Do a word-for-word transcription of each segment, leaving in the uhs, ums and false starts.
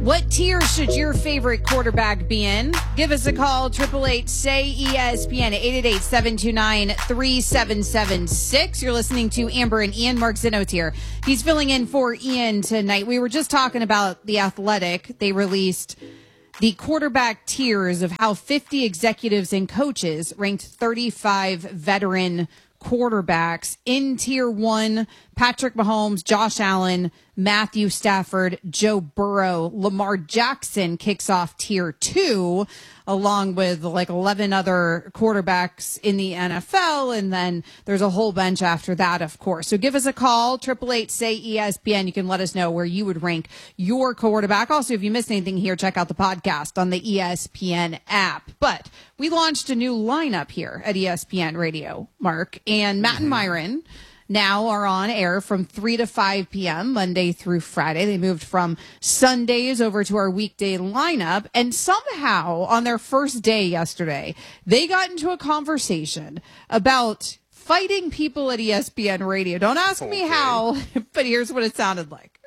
What tier should your favorite quarterback be in? Give us a call, eight eight eight, S A Y, E S P N, eight eight eight, seven two nine, three seven seven six. You're listening to Amber and Ian. Mark Zinno's here. He's filling in for Ian tonight. We were just talking about The Athletic. They released the quarterback tiers of how fifty executives and coaches ranked thirty-five veteran quarterbacks. In tier one, Patrick Mahomes, Josh Allen, Matthew Stafford, Joe Burrow. Lamar Jackson kicks off tier two, along with like eleven other quarterbacks in the N F L. And then there's a whole bunch after that, of course. So give us a call, eight eight eight, S A Y, E S P N. You can let us know where you would rank your quarterback. Also, if you missed anything here, check out the podcast on the E S P N app. But we launched a new lineup here at E S P N Radio, Mark, and Matt and Myron now are on air from three to five p.m. Monday through Friday. They moved from Sundays over to our weekday lineup. And somehow on their first day yesterday, they got into a conversation about fighting people at E S P N Radio. Don't ask okay. me how, but here's what it sounded like.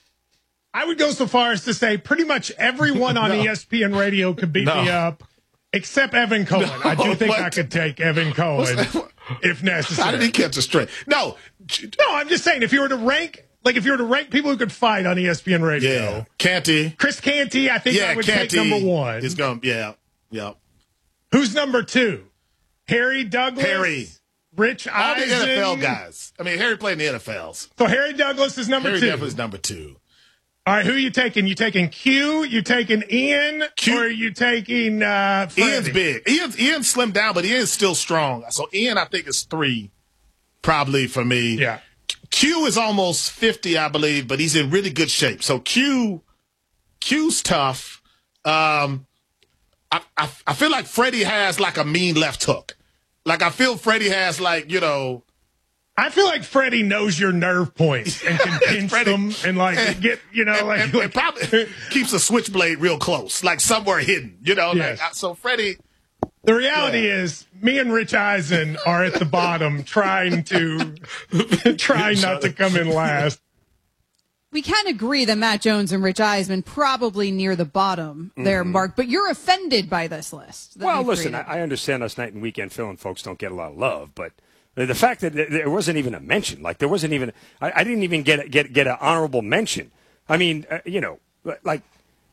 I would go so far as to say pretty much everyone on no. E S P N Radio could beat no. me up, except Evan Cohen. No, I do think what? I could take Evan Cohen if necessary. How did he catch a straight? No. No, I'm just saying, if you were to rank, like if you were to rank people who could fight on E S P N Radio. Yeah. Canty. Chris Canty, I think yeah, I would Canty take number one. Is going, yeah, yeah. Who's number two? Harry Douglas? Harry. Rich All Eisen? the N F L guys. I mean, Harry played in the N F Ls. So Harry Douglas is number Harry two. Harry Douglas is number two. All right, who are you taking? You taking Q? You taking Ian? Q? Or are you taking uh, Freddie? Ian's big. Ian's, Ian's slimmed down, but Ian's still strong. So Ian, I think, is three, probably for me. Yeah. Q is almost fifty, I believe, but he's in really good shape. So Q, Q's tough. Um, I, I, I feel like Freddie has like a mean left hook. Like I feel Freddie has like, you know. I feel like Freddie knows your nerve points and can pinch Freddie, them and like and, get, you know, and, like, and, like and probably keeps a switchblade real close, like somewhere hidden, you know. Yes. Like, so Freddie. The reality yeah. is, me and Rich Eisen are at the bottom, trying to trying not to come in last. We can agree that Matt Jones and Rich Eisen probably near the bottom there, Mm-hmm. Mark, but you're offended by this list. Well, listen, I, I understand us night and weekend fill-in folks don't get a lot of love, but the fact that there wasn't even a mention, like there wasn't even, I, I didn't even get get get an honorable mention. I mean, uh, you know, like,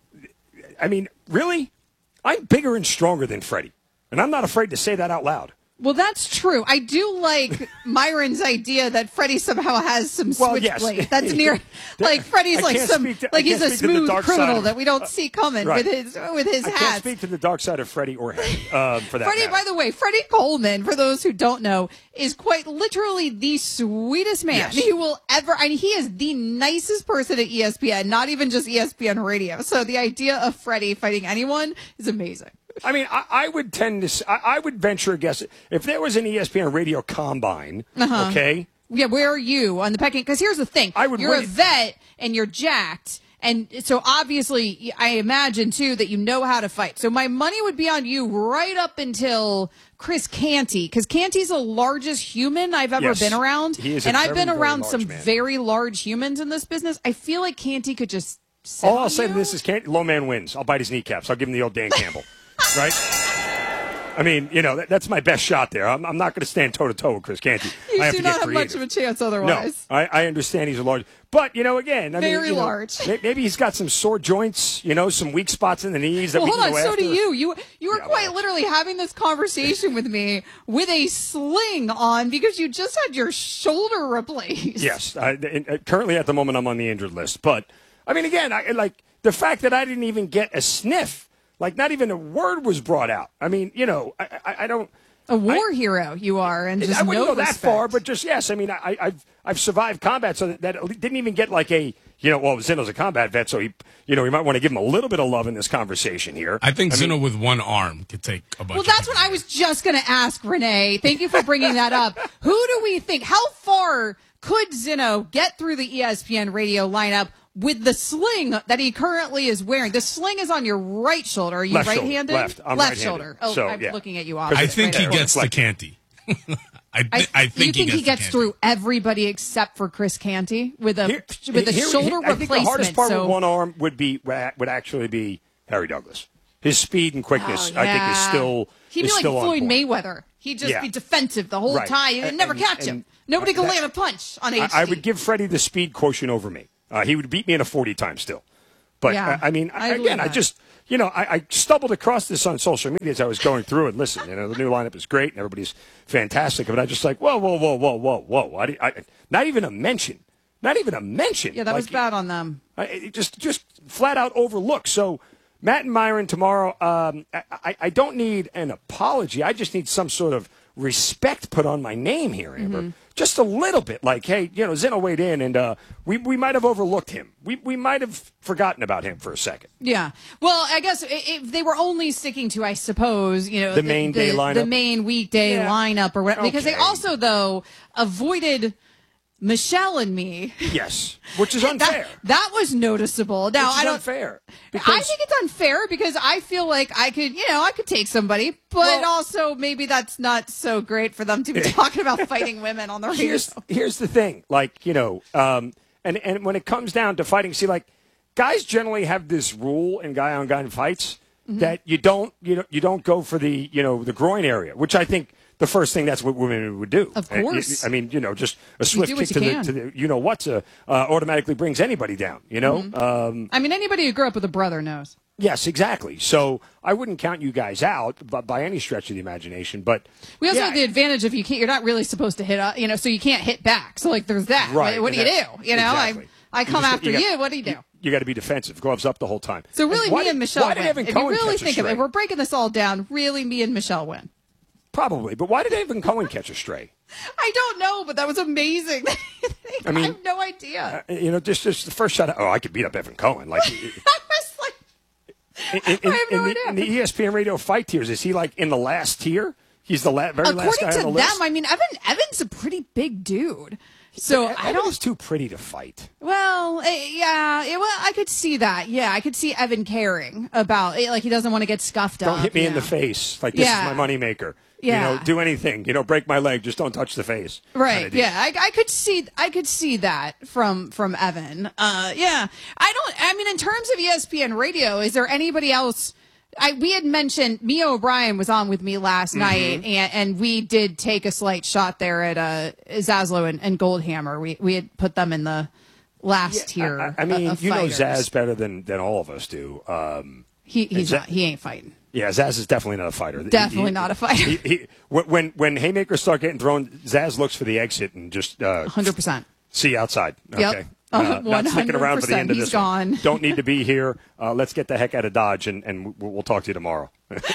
I mean, really, I'm bigger and stronger than Freddie, and I'm not afraid to say that out loud. Well, that's true. I do like Myron's idea that Freddie somehow has some well, yes. switchblade. That's near, like Freddie's like some, to, like he's a smooth criminal of, that we don't see coming right. with his with his I hats. I can't speak to the dark side of Freddie or Harry, uh, for that Freddie, matter. by the way, Freddie Coleman, for those who don't know, is quite literally the sweetest man yes. you will ever. I mean, he is the nicest person at E S P N, not even just E S P N Radio. So the idea of Freddie fighting anyone is amazing. I mean, I, I would tend to, I, I would venture a guess, if there was an E S P N Radio Combine, uh-huh. okay? Yeah, where are you on the pecking? Because here's the thing. I would You're wait. a vet, and you're jacked, and so obviously, I imagine, too, that you know how to fight. So my money would be on you right up until Chris Canty, because Canty's the largest human I've ever yes. been around. He is a and I've very, been around very some man. very large humans in this business. I feel like Canty could just sit All on I'll say you. to this is, Canty, low man wins. I'll bite his kneecaps. I'll give him the old Dan Campbell, right? I mean, you know, that, that's my best shot there. I'm, I'm not going to stand toe-to-toe with Chris Canty. You I have do to not get have creative. much of a chance otherwise. No, I, I understand he's a large. But, you know, again, I Very mean, you know, large. Maybe he's got some sore joints, you know, some weak spots in the knees that Well, we hold can on. go So after. do you. You you were Yeah, quite well. literally having this conversation with me with a sling on because you just had your shoulder replaced. Yes. I, and currently, at the moment, I'm on the injured list. But, I mean, again, I, like, the fact that I didn't even get a sniff, like, not even a word was brought out. I mean, you know, I, I, I don't. A war I, hero you are, and just I wouldn't no go that respect. far, but just yes. I mean, I, I've I've survived combat, so that, that didn't even get like a you know. Well, Zeno's a combat vet, so he you know we might want to give him a little bit of love in this conversation here. I think I Zeno mean, with one arm could take a bunch. Well, of that's people. what I was just going to ask, Renee. Thank you for bringing that up. Who do we think? How far could Zeno get through the E S P N radio lineup with the sling that he currently is wearing? The sling is on your right shoulder. Are you left right-handed? shoulder, left. I'm left right-handed. shoulder. Oh, So, I'm yeah. looking at you off. I think right he now. gets the Like- Canty. I, th- I, I think you think he he gets Canty. through everybody except for Chris Canty with a Here, with a here, shoulder here, replacement. I think the hardest part so. with one arm would be would actually be Harry Douglas. His speed and quickness, Oh, yeah. I think, is still He'd be is like still Floyd on point. Mayweather. He'd just Yeah. be defensive the whole Right. time and, And- never and- catch him. and Nobody can that- land a punch on H D. I, I would give Freddie the speed quotient over me. Uh, he would beat me in a forty time still. But Yeah, uh, I mean, I again, believe I that. just you know, I, I stumbled across this on social media as I was going through it. Listen, you know, the new lineup is great and everybody's fantastic, but I just like, whoa, whoa, whoa, whoa, whoa, whoa. I, I, not even a mention. Not even a mention. yeah, that like, was bad on them. I, it just just flat out overlooked. So Matt and Myron tomorrow. Um, I, I, I don't need an apology. I just need some sort of respect put on my name here, Amber. Mm-hmm. Just a little bit, like, hey, you know, Zinno weighed in, and uh, we we might have overlooked him. We we might have forgotten about him for a second. Yeah. Well, I guess if they were only sticking to, I suppose, you know, The main day lineup? the main weekday Yeah. lineup, or whatever, because they Okay. also though avoided Michelle and me. Yes, which is unfair. That, that was noticeable. Now Which is I don't. unfair. I because- think it's unfair because I feel like I could, you know, I could take somebody, but Well- also maybe that's not so great for them to be talking about fighting women on the radio. here's here's the thing, like you know, um, and and when it comes down to fighting, see, like guys generally have this rule in guy on guy fights Mm-hmm. that you don't you know you don't go for the you know the groin area, which I think the first thing that's what women would do. Of Uh, you- course. I mean, you know, just a swift do kick what to you the, can. to the you know what's a uh, automatically brings anybody down. You know. Mm-hmm. Um, I mean, anybody who grew up with a brother knows. Yes, exactly. So I wouldn't count you guys out by, by any stretch of the imagination. But We also yeah, have the advantage of you can't. You're not really supposed to hit, uh, you know, so you can't hit back. So like, there's that. Right, What, what do you and do? that- You know, exactly. I I You come just- after you you. got- What do you do? You got to be defensive, gloves up the whole time. So really, Why me did- and Michelle Why did win. Evan If Cohen you really catch a think of it, stray? we're breaking this all down. Really, me and Michelle win. Probably, but why did Evan Cohen catch a stray? I don't know, but that was amazing. I, mean, have no idea. Uh, you know, just, just the first shot. Oh, I could beat up Evan Cohen. Like I was like, in, in, I have no in, the, idea. in the E S P N Radio fight tiers, is he like in the last tier? He's the la- very last guy according to on the them, list. I mean, Evan Evan's a pretty big dude. So I Evan don't. is too pretty to fight. Well, eh, yeah, eh, well, I could see that. Yeah, I could see Evan caring about it, like he doesn't want to get scuffed up. Don't hit me in yeah. the face. Like this Yeah. is my moneymaker. Yeah. You know, do anything. You know, break my leg. Just don't touch the face. Right. Kinda deal. Yeah. I, I could see. I could see that from from Evan. Uh. Yeah. I don't. I mean, in terms of E S P N Radio, is there anybody else? I we had mentioned Mia O'Brien was on with me last Mm-hmm. night, and and we did take a slight shot there at uh Zaslow and, and Goldhammer. We we had put them in the last tier. I, I mean, of you know fighters. Zaz better than, than all of us do. Um, He he's Za- not. He ain't fighting. yeah, Zaz is definitely not a fighter. He- Definitely he- not a fighter. He, he, when when haymakers start getting thrown, Zaz looks for the exit and just uh, Hundred percent. see you outside. Yep. Okay. Uh, not sticking around for the end of he's this gone. one. Don't need to be here. Uh, let's get the heck out of Dodge, and, and we'll, we'll talk to you tomorrow.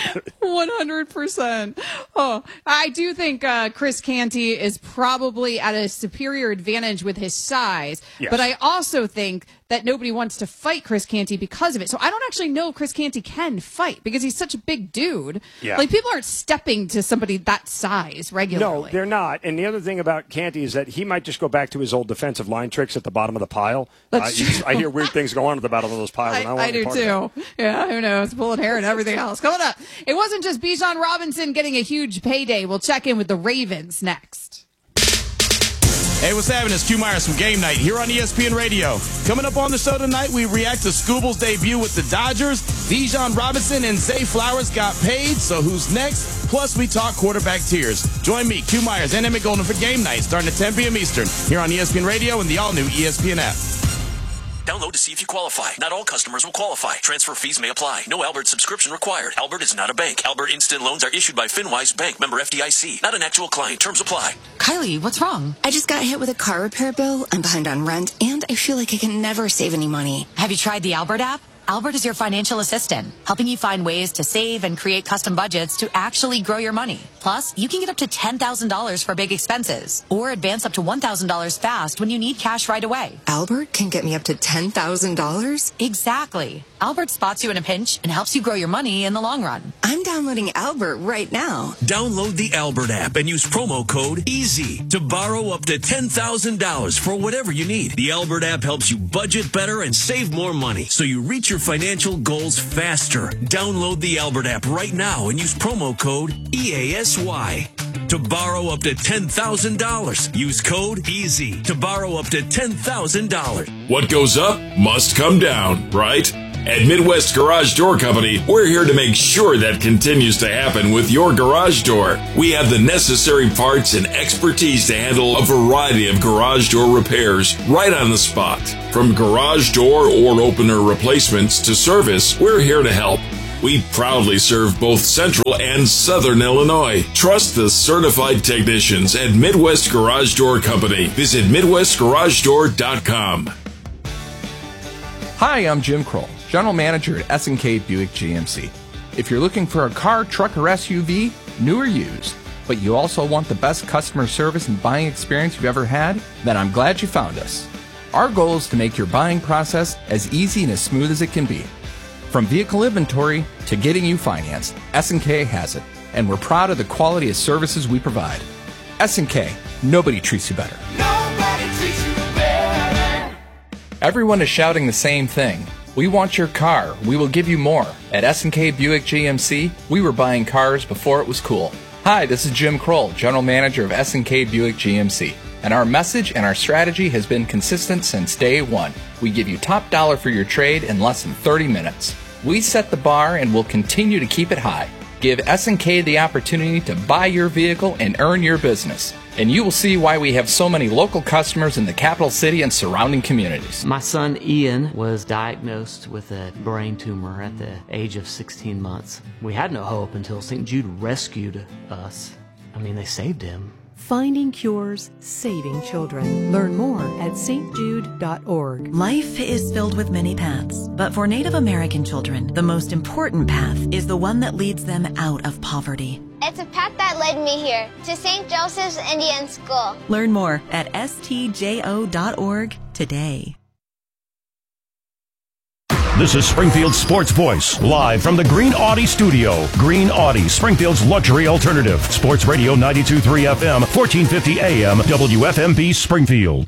One hundred percent. Oh, I do think uh, Chris Canty is probably at a superior advantage with his size, Yes. but I also think that nobody wants to fight Chris Canty because of it. So I don't actually know if Chris Canty can fight because he's such a big dude. Yeah. Like people aren't stepping to somebody that size No, regularly. they're not. And the other thing about Canty is that he might just go back to his old defensive line tricks at the bottom of the pile. That's Uh, you just- I hear weird things go on at the bottom of those piles. I, and I, don't I want any do part of that. too. Yeah, who knows? Pulling hair and everything else. Coming up, it wasn't just Bijan Robinson getting a huge payday. We'll check in with the Ravens next. Hey, what's happening? It's Q Myers from Game Night here on E S P N Radio. Coming up on the show tonight, we react to Scooble's debut with the Dodgers. Bijan Robinson and Zay Flowers got paid, so who's next? Plus, we talk quarterback tiers. Join me, Q Myers, and Emmett Golden for Game Night, starting at ten p.m. Eastern, here on E S P N Radio and the all-new E S P N app. Download to see if you qualify. Not all customers will qualify. Transfer fees may apply. No Albert subscription required. Albert is not a bank. Albert Instant Loans are issued by FinWise Bank, member F D I C. Not an actual client. Terms apply. Kylie, what's wrong? I just got hit with a car repair bill. I'm behind on rent, and I feel like I can never save any money. Have you tried the Albert app? Albert is your financial assistant, helping you find ways to save and create custom budgets to actually grow your money. Plus, you can get up to ten thousand dollars for big expenses or advance up to one thousand dollars fast when you need cash right away. Albert can get me up to ten thousand dollars? Exactly. Albert spots you in a pinch and helps you grow your money in the long run. I'm downloading Albert right now. Download the Albert app and use promo code EASY to borrow up to ten thousand dollars for whatever you need. The Albert app helps you budget better and save more money so you reach your financial goals faster. Download the Albert app right now and use promo code E A S Y. to borrow up to ten thousand dollars. Use code EASY to borrow up to ten thousand dollars. What goes up must come down, right? At Midwest Garage Door Company, we're here to make sure that continues to happen with your garage door. We have the necessary parts and expertise to handle a variety of garage door repairs right on the spot. From garage door or opener replacements to service, we're here to help. We proudly serve both Central and Southern Illinois. Trust the certified technicians at Midwest Garage Door Company. Visit Midwest Garage Door dot com. Hi, I'm Jim Kroll, General Manager at S and K Buick G M C. If you're looking for a car, truck, or S U V, new or used, but you also want the best customer service and buying experience you've ever had, then I'm glad you found us. Our goal is to make your buying process as easy and as smooth as it can be. From vehicle inventory to getting you financed, S and K has it, and we're proud of the quality of services we provide. S and K, nobody treats you better. Nobody treats you better. Everyone is shouting the same thing. We want your car. We will give you more. At S and K Buick G M C, we were buying cars before it was cool. Hi, this is Jim Kroll, General Manager of S and K Buick G M C. And our message and our strategy has been consistent since day one. We give you top dollar for your trade in less than thirty minutes. We set the bar and will continue to keep it high. Give S and K the opportunity to buy your vehicle and earn your business. And you will see why we have so many local customers in the capital city and surrounding communities. My son Ian was diagnosed with a brain tumor at the age of sixteen months. We had no hope until Saint Jude rescued us. I mean, they saved him. Finding cures, saving children. Learn more at s t jude dot org. Life is filled with many paths, but for Native American children, the most important path is the one that leads them out of poverty. It's a path that led me here, to Saint Joseph's Indian School. Learn more at s t j o dot org today. This is Springfield's Sports Voice, live from the Green Audi studio. Green Audi, Springfield's luxury alternative. Sports Radio ninety-two point three F M, fourteen fifty A M, W F M B Springfield.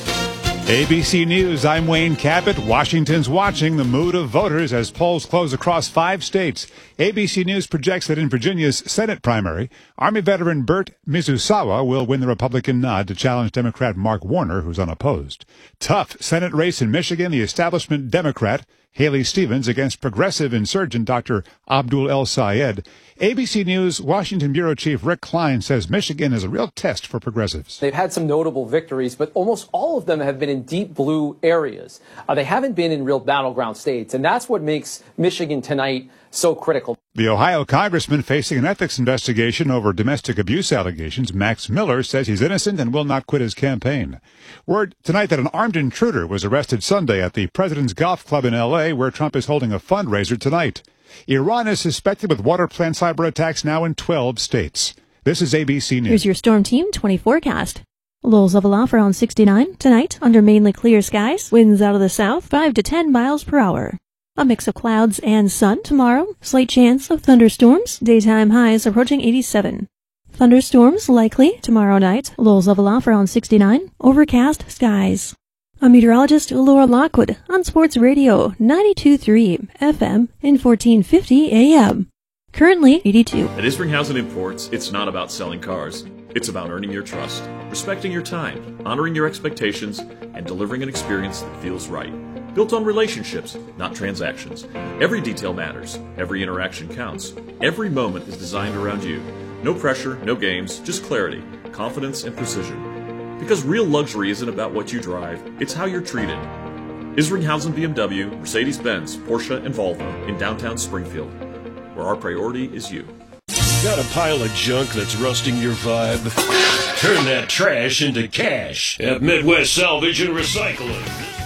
A B C News, I'm Wayne Cabot. Washington's watching the mood of voters as polls close across five states. A B C News projects that in Virginia's Senate primary, Army veteran Bert Mizusawa will win the Republican nod to challenge Democrat Mark Warner, who's unopposed. Tough Senate race in Michigan, the establishment Democrat Haley Stevens against progressive insurgent Doctor Abdul El Sayed. A B C News Washington Bureau Chief Rick Klein says Michigan is a real test for progressives. They've had some notable victories, but almost all of them have been in deep blue areas. Uh, they haven't been in real battleground states, and that's what makes Michigan tonight so critical. The Ohio congressman facing an ethics investigation over domestic abuse allegations, Max Miller, says he's innocent and will not quit his campaign. Word tonight that an armed intruder was arrested Sunday at the President's Golf Club in L A, where Trump is holding a fundraiser tonight. Iran is suspected with water plant cyber attacks now in twelve states. This is A B C News. Here's your Storm Team twenty forecast. Lows level off around sixty-nine. Tonight, under mainly clear skies. Winds out of the south, five to ten miles per hour. A mix of clouds and sun tomorrow. Slight chance of thunderstorms. Daytime highs approaching eighty-seven. Thunderstorms likely tomorrow night. Lows level off around sixty-nine. Overcast skies. I'm meteorologist Laura Lockwood on Sports Radio ninety-two point three F M and fourteen fifty A M. Currently eighty-two. At Isringhausen Imports, it's not about selling cars. It's about earning your trust, respecting your time, honoring your expectations, and delivering an experience that feels right. Built on relationships, not transactions. Every detail matters. Every interaction counts. Every moment is designed around you. No pressure, no games, just clarity, confidence, and precision. Because real luxury isn't about what you drive, it's how you're treated. Isringhausen B M W, Mercedes-Benz, Porsche, and Volvo in downtown Springfield, where our priority is you. Got a pile of junk that's rusting your vibe? Turn that trash into cash at Midwest Salvage and Recycling.